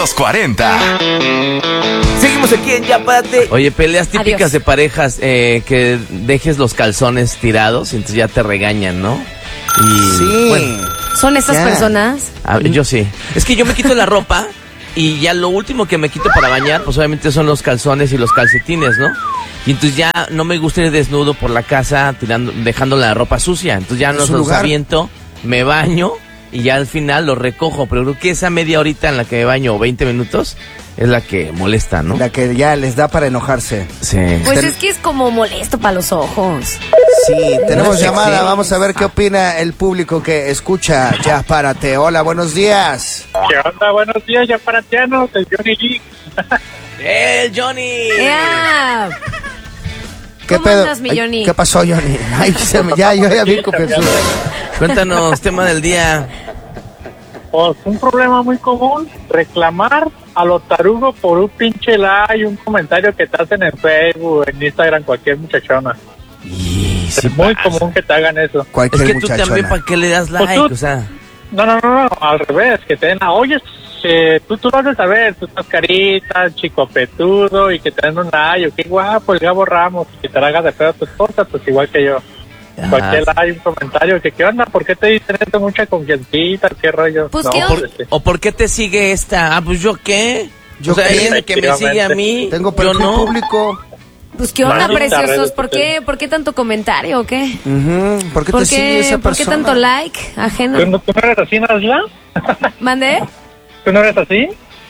los 40. Seguimos aquí en Ya Párate. Oye, peleas típicas Adiós. de parejas, que dejes los calzones tirados y entonces ya te regañan, ¿no? Y, Sí. bueno, ¿Son estas Ya. personas? yo sí. Es que yo me quito la ropa y ya lo último que me quito para bañar, pues obviamente son los calzones y los calcetines, ¿no? Y entonces ya no me gusta ir desnudo por la casa dejando la ropa sucia. Entonces ya no su los lugar. aviento, me baño y ya al final los recojo. Pero creo que esa media horita en la que me baño, o 20 minutos, es la que molesta, ¿no? La que ya les da para enojarse. Sí. Pues es que es como molesto para los ojos. Sí, tenemos No, llamada. sí. Vamos a ver qué opina el público que escucha Ya Párate. Hola, buenos días. ¿Qué onda? Buenos días, ya paratianos, el Johnny Geek. ¡El Johnny! ¡Ea! ¿Qué ¿Cómo pedo? andas, mi Ay, Johnny? ¿Qué pasó, Johnny? Ay, yo ya vi confianzudo. Cuéntanos, tema del día. Pues un problema muy común, reclamar a los tarugos por un pinche like, un comentario que te hacen en Facebook, en Instagram, cualquier muchachona. Y sí Es muy pasa. común que te hagan eso. Es Cualquier que tú muchachona. también, ¿para qué le das Pues like? tú- O sea, No, al revés, que te den, oye, tú vas a saber, tú estás carita, chico petudo, y que te den un like, qué guapo el Gabo Ramos, y que te la hagas de pedo a tu esposa, pues igual que yo. Ajá. Cualquier like, un comentario, que qué onda, ¿por qué te dicen esto? Mucha confiancita, qué rollo. Pues, no, ¿qué pues, onda? ¿o por qué te sigue esta? Ah, pues ¿yo qué? ¿Yo o sea, qué? ella que me sigue a mí, Tengo yo perfil no. público. Pues qué onda, Maldita preciosos. redes ¿Por qué tanto comentario o qué? Ujú, ¿Por qué te sigue esa ¿Por qué persona? tanto like ajeno? ¿Tú no eres así, Nasla? ¿Mandé? ¿Tú no eres así?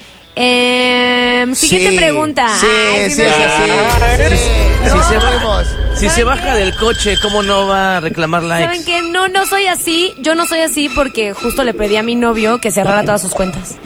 Siguiente Sí, pregunta. Sí, Ay, sí, me- es así. Si se vamos. Si se ¿Saben baja qué? del coche, ¿cómo no va a reclamar likes? ¿Saben qué? No soy así. Yo no soy así porque justo le pedí a mi novio que cerrara todas sus cuentas.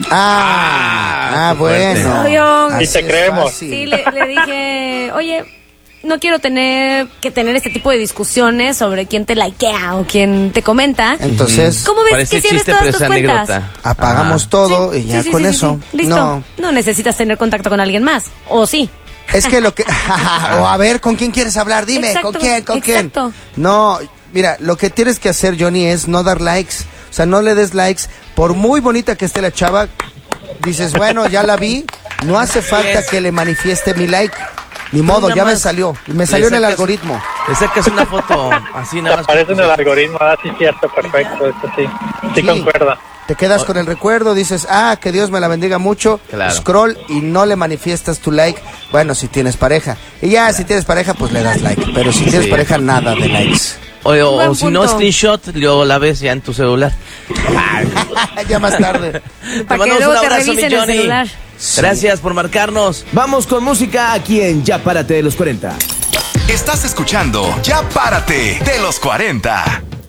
Ah, qué fuerte. bueno. Obvio. Así Y te es creemos. fácil. Sí, le dije, oye, no quiero tener este tipo de discusiones sobre quién te likea o quién te comenta. Entonces, ¿Cómo ves Parece que cierres chiste, todas pero tus es cuentas? anécdota. apagamos todo y ya Sí, con sí, eso. sí. Listo. No necesitas tener contacto con alguien más. O sí. Es que lo que... o a ver, ¿con quién quieres hablar? Dime, Exacto, ¿con quién? ¿Con exacto. quién? No, mira, lo que tienes que hacer, Johnny, es no dar likes. O sea, no le des likes. Por muy bonita que esté la chava, dices, bueno, ya la vi. No hace falta que le manifieste mi like. Ni modo, nada ya me más salió. Me le salió en el sacas- algoritmo. Le sacas una foto así Te nada más. aparece en el algoritmo, sí, cierto, perfecto, eso sí. Sí, Sí. concuerda. Te quedas con el recuerdo, dices, que Dios me la bendiga mucho, Claro. scroll y no le manifiestas tu like, bueno, si tienes pareja. Y ya, si tienes pareja, pues le das like, pero si tienes Sí. pareja, nada de likes. O Buen si no, punto. screenshot, luego la ves ya en tu celular. Ya más tarde. Te Para que mandamos luego un te abrazo, mi revisen el Johnny. celular. Gracias por marcarnos. Vamos con música aquí en Ya Párate de los 40. Estás escuchando Ya Párate de los 40.